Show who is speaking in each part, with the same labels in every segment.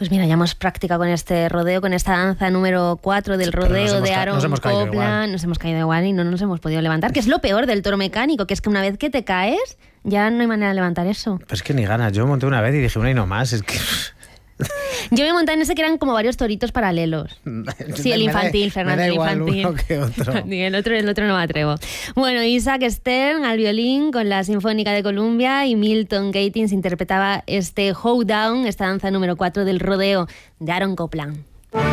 Speaker 1: Pues mira, ya hemos practicado con este rodeo, con esta danza número 4 del rodeo de Aaron Copland. Nos hemos caído igual y no nos hemos podido levantar, que es lo peor del toro mecánico, que es que una vez que te caes, ya no hay manera de levantar eso.
Speaker 2: Pues es que ni ganas. Yo monté una vez y dije, una y no más, es que...
Speaker 1: Yo me monté en ese que eran como varios toritos paralelos. Sí, el infantil, Fernando, el infantil.
Speaker 2: Uno que otro.
Speaker 1: el otro no me atrevo. Bueno, Isaac Stern al violín con la Sinfónica de Columbia y Milton Gatins interpretaba este Hoedown, esta danza número 4 del rodeo de Aaron Copland.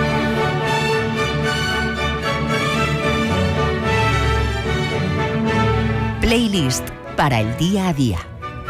Speaker 3: Playlist para el día a día.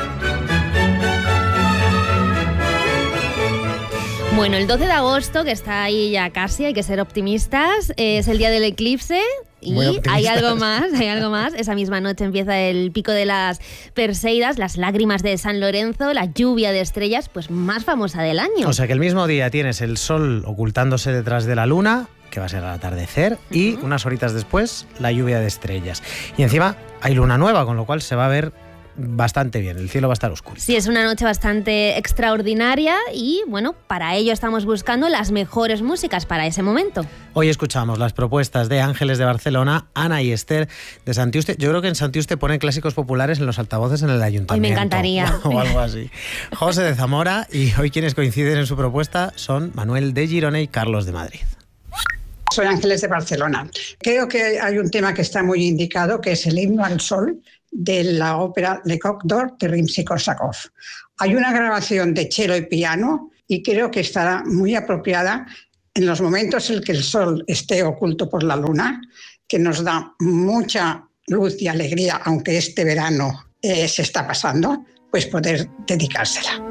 Speaker 1: Bueno, el 12 de agosto, que está ahí ya casi, hay que ser optimistas, es el día del eclipse y hay algo más. Esa misma noche empieza el pico de las Perseidas, las lágrimas de San Lorenzo, la lluvia de estrellas, pues más famosa del año.
Speaker 2: O sea que el mismo día tienes el sol ocultándose detrás de la luna, que va a ser al atardecer, y unas horitas después la lluvia de estrellas. Y encima hay luna nueva, con lo cual se va a ver bastante bien, el cielo va a estar oscuro.
Speaker 1: Sí, es una noche bastante extraordinaria y, bueno, para ello estamos buscando las mejores músicas para ese momento.
Speaker 2: Hoy escuchamos las propuestas de Ángeles de Barcelona, Ana y Esther de Santiuste. Yo creo que en Santiuste ponen clásicos populares en los altavoces en el ayuntamiento.
Speaker 1: Hoy me encantaría.
Speaker 2: O algo así. José de Zamora, y hoy quienes coinciden en su propuesta son Manuel de Girona y Carlos de Madrid.
Speaker 4: Soy Ángeles de Barcelona. Creo que hay un tema que está muy indicado, que es el himno al sol de la ópera Le Coq d'Or de Rimsky-Korsakov. Hay una grabación de cello y piano y creo que estará muy apropiada en los momentos en que el sol esté oculto por la luna, que nos da mucha luz y alegría, aunque este verano se está pasando, pues poder dedicársela.